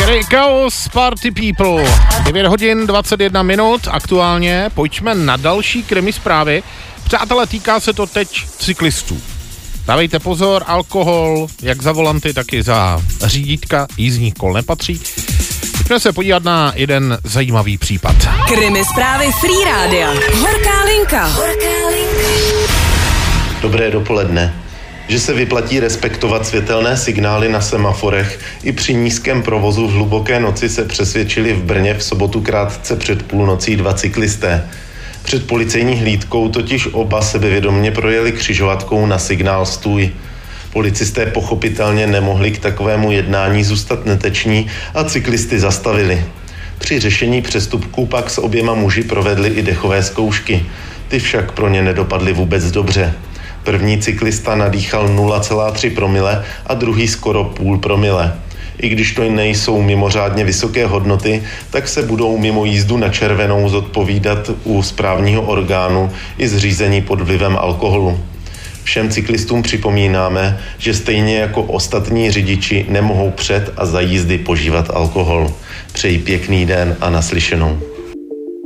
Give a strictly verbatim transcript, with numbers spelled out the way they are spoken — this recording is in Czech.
Tady Chaos Party People. devět hodin dvacet jedna minut aktuálně. Pojďme na další krimi zprávy. Přátelé, týká se to teď cyklistů. Dávejte pozor, alkohol, jak za volanty, tak i za řídítka jízdních kol nepatří. Pojďme se podívat na jeden zajímavý případ. Krimi zprávy Free Rádia. Horká linka. Horká linka. Dobré dopoledne. Že se vyplatí respektovat světelné signály na semaforech i při nízkém provozu v hluboké noci se přesvědčili v Brně v sobotu krátce před půlnocí dva cyklisté. Před policejní hlídkou totiž oba sebevědomně projeli křižovatkou na signál stůj. Policisté pochopitelně nemohli k takovému jednání zůstat neteční a cyklisty zastavili. Při řešení přestupků pak s oběma muži provedli i dechové zkoušky. Ty však pro ně nedopadly vůbec dobře. První cyklista nadýchal nula celá tři promile a druhý skoro půl promile. I když to nejsou mimořádně vysoké hodnoty, tak se budou mimo jízdu na červenou zodpovídat u správního orgánu i zřízení pod vlivem alkoholu. Všem cyklistům připomínáme, že stejně jako ostatní řidiči nemohou před a za jízdy požívat alkohol. Přeji pěkný den a naslyšenou.